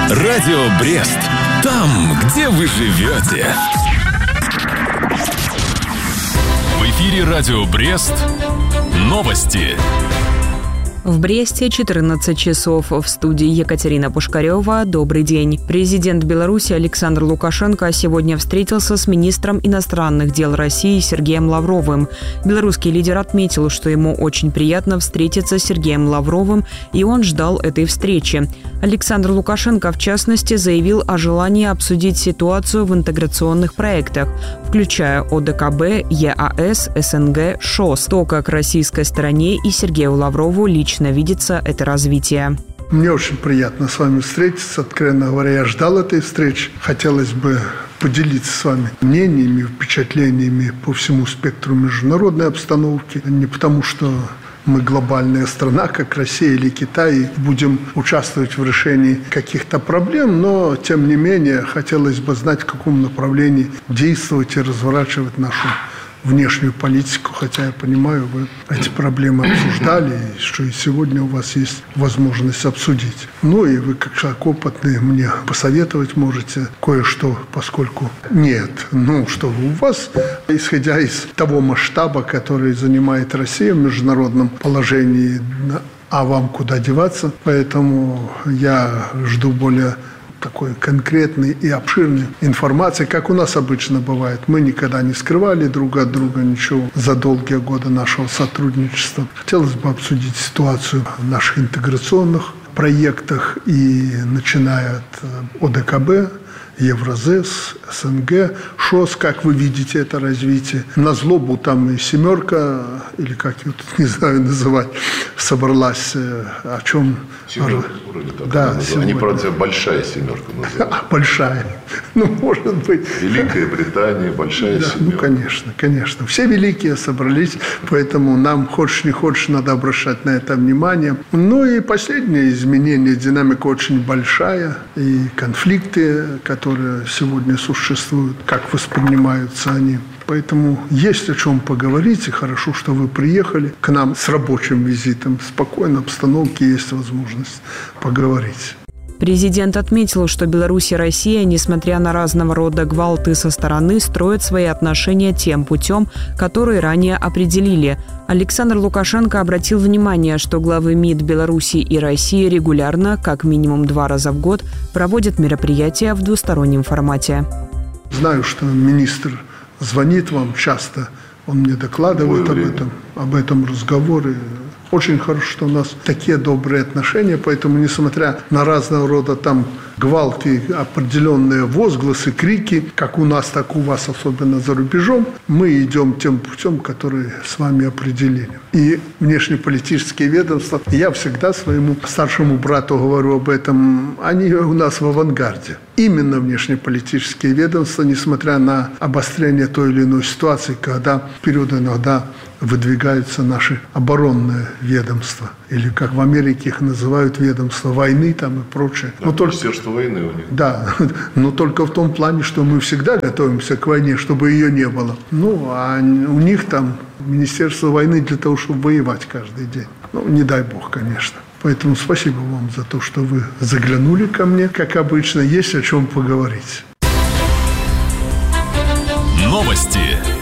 Радио Брест. Там, где вы живете. В эфире Радио Брест. Новости. В Бресте 14 часов. В студии Екатерина Пушкарева. Добрый день. Президент Беларуси Александр Лукашенко сегодня встретился с министром иностранных дел России Сергеем Лавровым. Белорусский лидер отметил, что ему очень приятно встретиться с Сергеем Лавровым, и он ждал этой встречи. Александр Лукашенко, в частности, заявил о желании обсудить ситуацию в интеграционных проектах, включая ОДКБ, ЕАЭС, СНГ, ШОС. То, как российской стороне и Сергею Лаврову лично видится это развитие. Мне очень приятно с вами встретиться. Откровенно говоря, я ждал этой встречи. Хотелось бы поделиться с вами мнениями, впечатлениями по всему спектру международной обстановки. Не потому, что мы глобальная страна, как Россия или Китай, и будем участвовать в решении каких-то проблем, но, тем не менее, хотелось бы знать, в каком направлении действовать и разворачивать нашу внешнюю политику, хотя я понимаю, вы эти проблемы обсуждали, что и сегодня у вас есть возможность обсудить. Ну и вы, как человек опытный, мне посоветовать можете кое-что, поскольку нет. Что у вас, исходя из того масштаба, который занимает Россия в международном положении, а вам куда деваться, поэтому я жду более такой конкретной и обширной информации, как у нас обычно бывает. Мы никогда не скрывали друг от друга ничего за долгие годы нашего сотрудничества. Хотелось бы обсудить ситуацию в наших интеграционных проектах, и начиная от ОДКБ, Евразес, СНГ, ШОС, как вы видите это развитие. На злобу там и «семерка», или как ее тут, не знаю, называть, собралась. О чем? «Семерка» вроде так. Да, они, правда, «большая семерка» называют. Большая. Может быть. Великая Британия, «большая семерка». Конечно. Все великие собрались, поэтому нам, хочешь не хочешь, надо обращать на это внимание. И последнее изменение, динамика очень большая, и конфликты, которые сегодня существуют, как воспринимаются они. Поэтому есть о чем поговорить, и хорошо, что вы приехали к нам с рабочим визитом. В спокойной обстановке есть возможность поговорить. Президент отметил, что Беларусь и Россия, несмотря на разного рода гвалты со стороны, строят свои отношения тем путем, который ранее определили. Александр Лукашенко обратил внимание, что главы МИД Беларуси и России регулярно, как минимум 2 раза в год, проводят мероприятия в двустороннем формате. Знаю, что министр звонит вам часто, он мне докладывает об этом разговоре. Очень хорошо, что у нас такие добрые отношения, поэтому, несмотря на разного рода там гвалт и определенные возгласы, крики, как у нас, так и у вас, особенно за рубежом, мы идем тем путем, который с вами определили. И внешнеполитические ведомства, я всегда своему старшему брату говорю об этом, они у нас в авангарде. Именно внешнеполитические ведомства, несмотря на обострение той или иной ситуации, когда вперед иногда выдвигаются наши оборонные ведомства. Или, как в Америке их называют, ведомства войны там и прочее. Министерство войны у них. Да, но только в том плане, что мы всегда готовимся к войне, чтобы ее не было. А у них там Министерство войны для того, чтобы воевать каждый день. Не дай бог, конечно. Поэтому спасибо вам за то, что вы заглянули ко мне. Как обычно, есть о чем поговорить. Новости.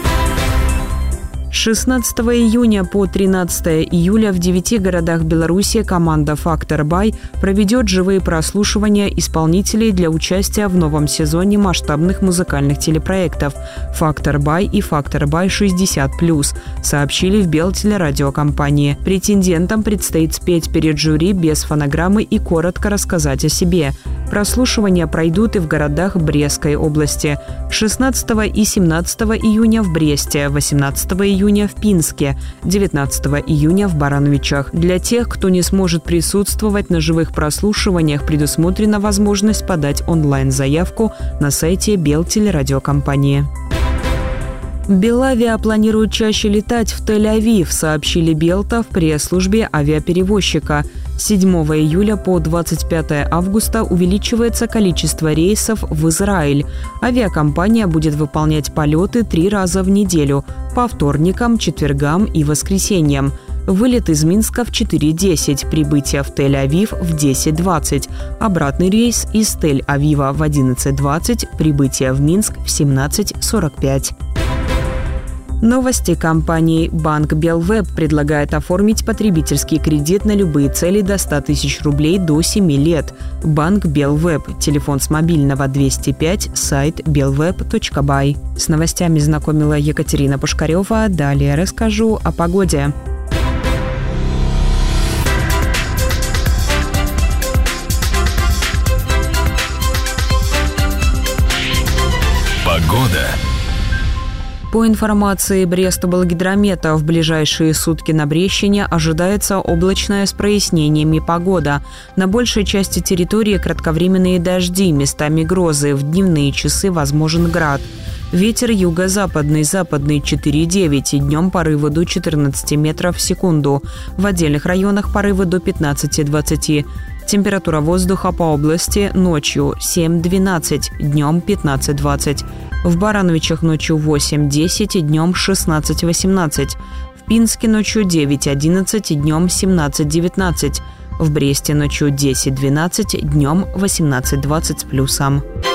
С 16 июня по 13 июля в 9 городах Беларуси команда «Фактор Бай» проведет живые прослушивания исполнителей для участия в новом сезоне масштабных музыкальных телепроектов «Фактор Бай» и «Фактор Бай 60+», сообщили в Белтелерадиокомпании. Претендентам предстоит спеть перед жюри без фонограммы и коротко рассказать о себе. Прослушивания пройдут и в городах Брестской области. 16 и 17 июня в Бресте, 18 июня в Пинске, 19 июня в Барановичах. Для тех, кто не сможет присутствовать на живых прослушиваниях, предусмотрена возможность подать онлайн-заявку на сайте Белтелерадиокомпании. Белавиа планирует чаще летать в Тель-Авив, сообщили Белта в пресс-службе авиаперевозчика. С 7 июля по 25 августа увеличивается количество рейсов в Израиль. Авиакомпания будет выполнять полеты 3 раза в неделю – по вторникам, четвергам и воскресеньям. Вылет из Минска в 4:10, прибытие в Тель-Авив в 10:20. Обратный рейс из Тель-Авива в 11:20, прибытие в Минск в 17:45. Новости компании «Банк Белвеб» предлагает оформить потребительский кредит на любые цели до 100 тысяч рублей до 7 лет. Банк Белвеб. Телефон с мобильного 205, сайт belweb.by. С новостями знакомила Екатерина Пушкарева. Далее расскажу о погоде. Погода. По информации Брест-Облгидромета, в ближайшие сутки на Брещине ожидается облачная с прояснениями погода. На большей части территории кратковременные дожди, местами грозы, в дневные часы возможен град. Ветер юго-западный, западный 4,9, днем порывы до 14 метров в секунду. В отдельных районах порывы до 15-20. Температура воздуха по области ночью 7-12, днем 15-20. В Барановичах ночью 8-10, днем 16-18. В Пинске ночью 9-11, днем 17-19. В Бресте ночью 10-12, днем 18-20 с плюсом.